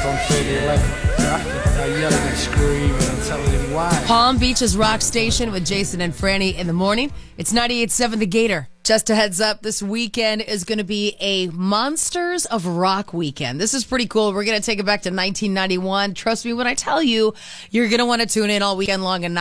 gone through the 11th draft. They're yelling and screaming and telling him why. Palm Beach's Rock Station with Jason and Franny in the morning. It's 98.7 The Gator. Just a heads up, this weekend is going to be a Monsters of Rock weekend. This is pretty cool. We're going to take it back to 1991. Trust me when I tell you, you're going to want to tune in all weekend long and